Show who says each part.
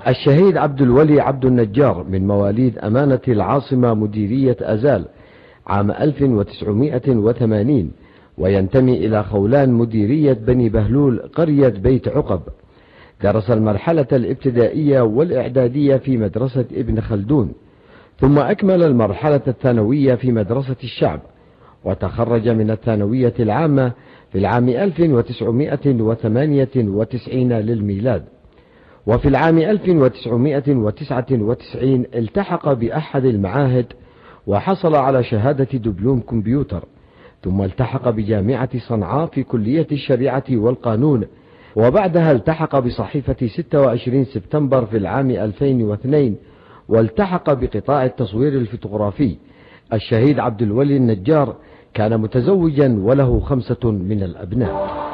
Speaker 1: الشهيد عبد الولي عبد النجار من مواليد أمانة العاصمة مديرية أزال عام 1980، وينتمي إلى خولان مديرية بني بهلول قرية بيت عقب. درس المرحلة الابتدائية والإعدادية في مدرسة ابن خلدون، ثم أكمل المرحلة الثانوية في مدرسة الشعب، وتخرج من الثانوية العامة في العام 1998 للميلاد. وفي العام 1999 التحق بأحد المعاهد وحصل على شهادة دبلوم كمبيوتر، ثم التحق بجامعة صنعاء في كلية الشريعة والقانون، وبعدها التحق بصحيفة 26 سبتمبر في العام 2002، والتحق بقطاع التصوير الفوتوغرافي. الشهيد عبد الولي النجار كان متزوجا وله 5 من الأبناء.